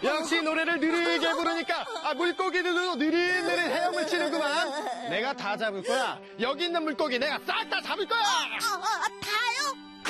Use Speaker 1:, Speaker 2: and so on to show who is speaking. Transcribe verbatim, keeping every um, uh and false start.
Speaker 1: 역시 노래를 느리게 부르니까 아, 물고기들도 느릿느릿 헤엄을 치는구만. 내가 다 잡을 거야. 여기 있는 물고기 내가 싹 다 잡을 거야.
Speaker 2: 어, 어, 다요?